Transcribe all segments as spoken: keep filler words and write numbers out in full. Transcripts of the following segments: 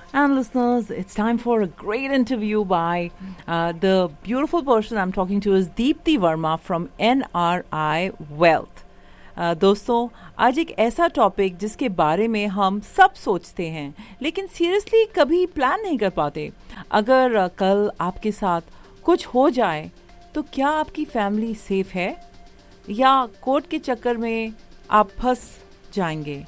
And listeners, it's time for a great interview by uh, the beautiful person I'm talking to is Deepti Verma from N R I Wealth. Uh, दोस्तों, आज एक ऐसा topic जिसके बारे में हम सब सोचते हैं लेकिन सीरियसली कभी प्लान नहीं कर पाते. अगर uh, कल आपके साथ कुछ हो जाए तो क्या आपकी फैमिली सेफ है या कोर्ट के चक्कर में आप फंस जाएंगे.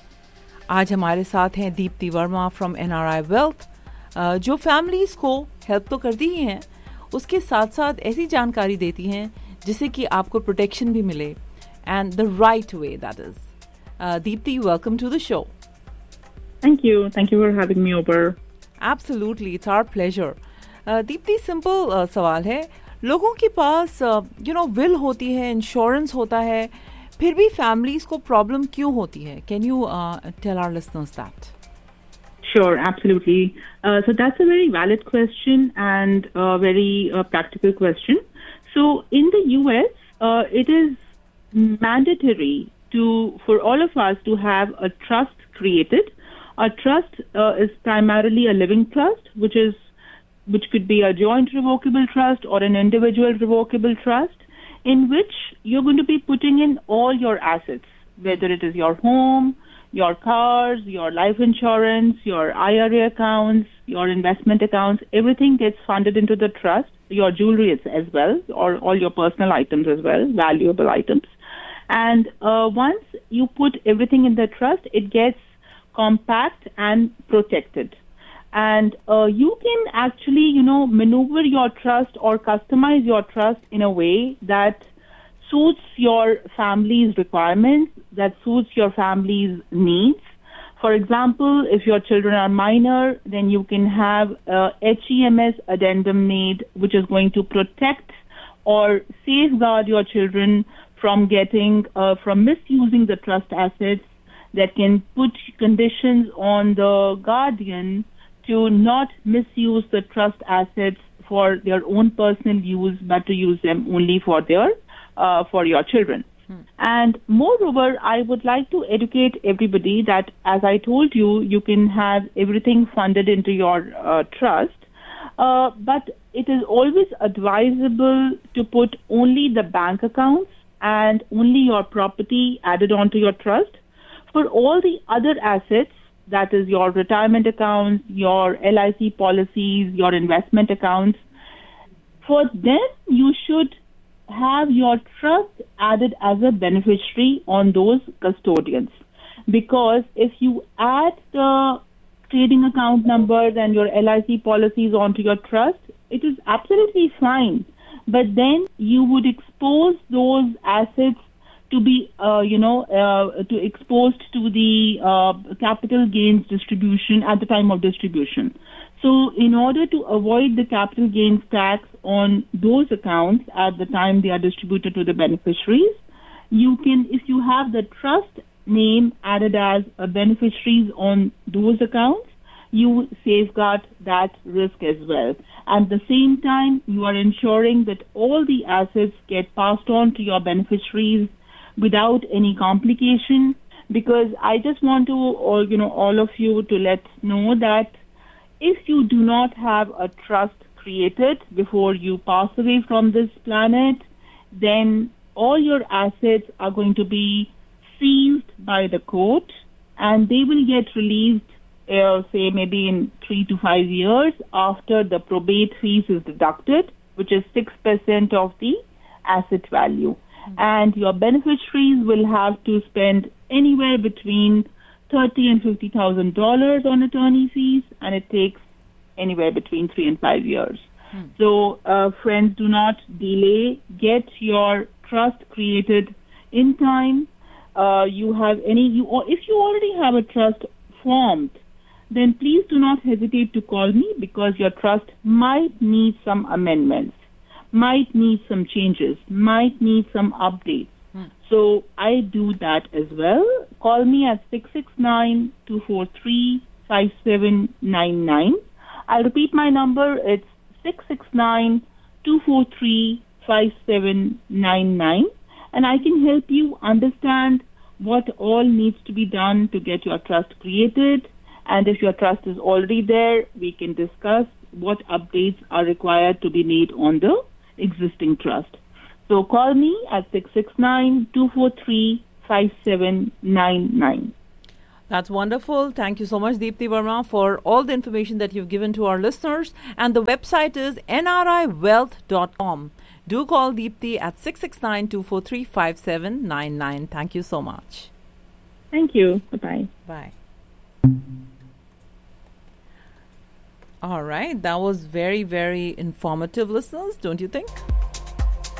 आज हमारे साथ हैं Deepti Verma from N R I wealth, जो फैमिलीज़ को हेल्प तो करती ही हैं, उसके साथ साथ ऐसी जानकारी देती हैं जिससे कि आपको प्रोटेक्शन भी मिले and the right way that is. Deepti, welcome to the show. Thank you. Thank you for having me over. Absolutely, it's our pleasure. Deepti, simple सवाल है. लोगों के पास यू नो विल होती है, इंश्योरेंस होता है, फिर भी फैमिलीज को प्रॉब्लम क्यों होती है? Can you tell our listeners that? Sure, absolutely. Uh, so that's a very valid question and a very uh, practical question. So in the U S, uh, it is mandatory to for all of us to have a trust created. A trust uh, is primarily a living trust, which is which could be a joint revocable trust or an individual revocable trust, in which you're going to be putting in all your assets, whether it is your home, your cars, your life insurance, your I R A accounts, your investment accounts. Everything gets funded into the trust, your jewelry as well, or all your personal items as well, valuable items. And uh, once you put everything in the trust, it gets compact and protected. And uh, you can actually, you know, maneuver your trust or customize your trust in a way that suits your family's requirements, that suits your family's needs. For example, if your children are minor, then you can have a H E M S addendum made, which is going to protect or safeguard your children from getting, uh, from misusing the trust assets, that can put conditions on the guardian to not misuse the trust assets for their own personal use, but to use them only for their uh, for your children. Hmm. And moreover, I would like to educate everybody that, as I told you, you can have everything funded into your uh, trust, uh, but it is always advisable to put only the bank accounts and only your property added onto your trust. For all the other assets, that is your retirement accounts, your L I C policies, your investment accounts, for them you should have your trust added as a beneficiary on those custodians. Because if you add the trading account numbers and your L I C policies onto your trust, it is absolutely fine. But then you would expose those assets to be, uh, you know, uh, to exposed to the uh, capital gains distribution at the time of distribution. So in order to avoid the capital gains tax on those accounts at the time they are distributed to the beneficiaries, you can, if you have the trust name added as a beneficiaries on those accounts, you safeguard that risk as well. At the same time, you are ensuring that all the assets get passed on to your beneficiaries without any complication, because I just want to, or you know, all of you to let know that if you do not have a trust created before you pass away from this planet, then all your assets are going to be seized by the court, and they will get released, uh, say maybe in three to five years after the probate fees is deducted, which is six percent of the asset value. And your beneficiaries will have to spend anywhere between thirty and fifty thousand dollars on attorney fees, and it takes anywhere between three and five years. Hmm. So, uh, friends, do not delay. Get your trust created in time. Uh, you have any, you or if you already have a trust formed, then please do not hesitate to call me, because your trust might need some amendments, might need some changes, might need some updates. Hmm. So I do that as well. Call me at six six nine, two four three, five seven nine nine. I'll repeat my number. It's six six nine, two four three, five seven nine nine. And I can help you understand what all needs to be done to get your trust created, And if your trust is already there, we can discuss what updates are required to be made on the existing trust. So call me at six six nine, two four three, five seven nine nine. That's wonderful. Thank you so much, Deepti Verma, for all the information that you've given to our listeners. And the website is N R I wealth dot com. Do call Deepti at six six nine, two four three, five seven nine nine. Thank you so much. Thank you. Bye-bye. Bye. All right. That was very, very informative, listeners, don't you think?